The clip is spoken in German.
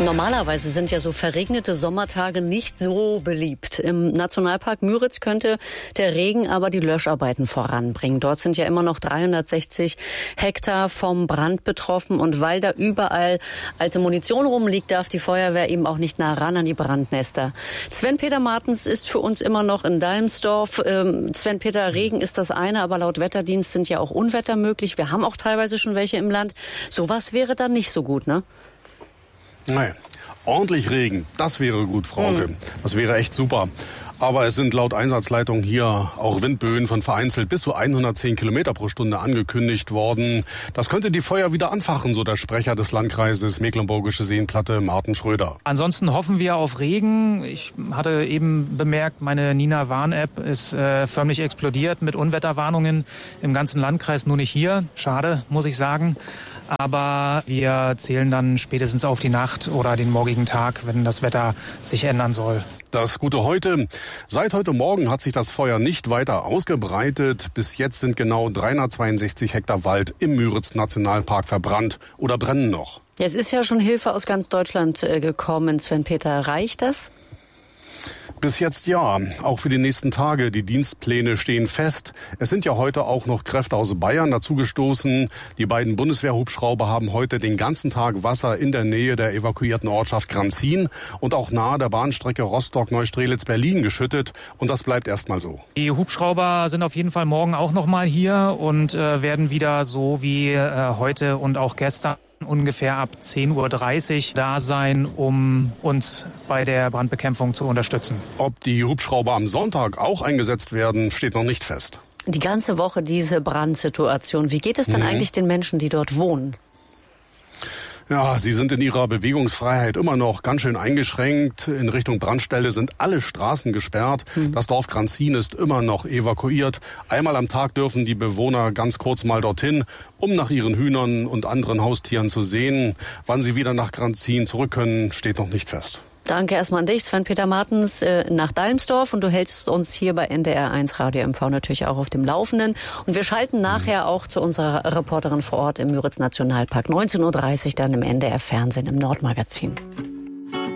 Normalerweise sind ja so verregnete Sommertage nicht so beliebt. Im Nationalpark Müritz könnte der Regen aber die Löscharbeiten voranbringen. Dort sind ja immer noch 360 Hektar vom Brand betroffen. Und weil da überall alte Munition rumliegt, darf die Feuerwehr eben auch nicht nah ran an die Brandnester. Sven-Peter Martens ist für uns immer noch in Dalmsdorf. Sven-Peter, Regen ist das eine, aber laut Wetterdienst sind ja auch Unwetter möglich. Wir haben auch teilweise schon welche im Land. Sowas wäre dann nicht so gut, ne? Nein, ordentlich Regen, das wäre gut, Frauke. Das wäre echt super. Aber es sind laut Einsatzleitung hier auch Windböen von vereinzelt bis zu 110 Kilometer pro Stunde angekündigt worden. Das könnte die Feuer wieder anfachen, so der Sprecher des Landkreises Mecklenburgische Seenplatte, Martin Schröder. Ansonsten hoffen wir auf Regen. Ich hatte eben bemerkt, meine Nina-Warn-App ist förmlich explodiert mit Unwetterwarnungen im ganzen Landkreis, nur nicht hier. Schade, muss ich sagen. Aber wir zählen dann spätestens auf die Nacht oder den morgigen Tag, wenn das Wetter sich ändern soll. Das Gute heute: Seit heute Morgen hat sich das Feuer nicht weiter ausgebreitet. Bis jetzt sind genau 362 Hektar Wald im Müritz-Nationalpark verbrannt oder brennen noch. Es ist ja schon Hilfe aus ganz Deutschland gekommen. Sven-Peter, reicht das? Bis jetzt ja, auch für die nächsten Tage. Die Dienstpläne stehen fest. Es sind ja heute auch noch Kräfte aus Bayern dazugestoßen. Die beiden Bundeswehrhubschrauber haben heute den ganzen Tag Wasser in der Nähe der evakuierten Ortschaft Granzin und auch nahe der Bahnstrecke Rostock-Neustrelitz-Berlin geschüttet. Und das bleibt erstmal so. Die Hubschrauber sind auf jeden Fall morgen auch noch mal hier und werden wieder so wie heute und auch gestern ungefähr ab 10:30 Uhr da sein, um uns bei der Brandbekämpfung zu unterstützen. Ob die Hubschrauber am Sonntag auch eingesetzt werden, steht noch nicht fest. Die ganze Woche diese Brandsituation. Wie geht es dann eigentlich den Menschen, die dort wohnen? Ja, sie sind in ihrer Bewegungsfreiheit immer noch ganz schön eingeschränkt. In Richtung Brandstelle sind alle Straßen gesperrt. Das Dorf Granzin ist immer noch evakuiert. Einmal am Tag dürfen die Bewohner ganz kurz mal dorthin, um nach ihren Hühnern und anderen Haustieren zu sehen. Wann sie wieder nach Granzin zurück können, steht noch nicht fest. Danke erstmal an dich, Sven-Peter Martens, nach Dalmsdorf. Und du hältst uns hier bei NDR1 Radio MV natürlich auch auf dem Laufenden. Und wir schalten nachher auch zu unserer Reporterin vor Ort im Müritz-Nationalpark. 19:30 Uhr dann im NDR Fernsehen, im Nordmagazin.